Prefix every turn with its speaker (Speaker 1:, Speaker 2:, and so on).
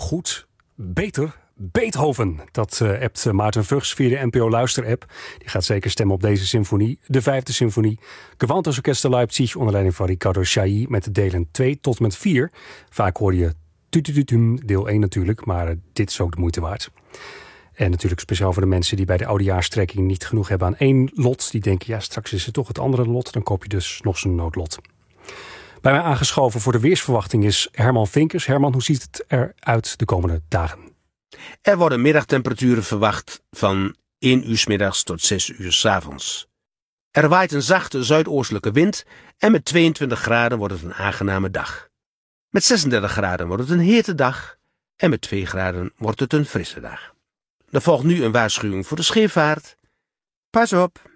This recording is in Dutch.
Speaker 1: goed, beter, Beethoven. Dat appt Maarten Vugs via de NPO Luister-app. Die gaat zeker stemmen op deze symfonie, de 5e symfonie. Gewandhaus Orchester Leipzig onder leiding van Riccardo Chailly met de delen 2 tot met 4. Vaak hoor je tutututum, deel 1 natuurlijk, maar dit is ook de moeite waard. En natuurlijk speciaal voor de mensen die bij de oudejaarstrekking niet genoeg hebben aan 1 lot. Die denken, ja, straks is het toch het andere lot. Dan koop je dus nog zo'n noodlot. Bij mij aangeschoven voor de weersverwachting is Herman Vinkers. Herman, hoe ziet het eruit de komende dagen?
Speaker 2: Er worden middagtemperaturen verwacht van 1 uur 's middags tot 6 uur 's avonds. Er waait een zachte zuidoostelijke wind en met 22 graden wordt het een aangename dag. Met 36 graden wordt het een hete dag en met 2 graden wordt het een frisse dag. Er volgt nu een waarschuwing voor de scheepvaart. Pas op!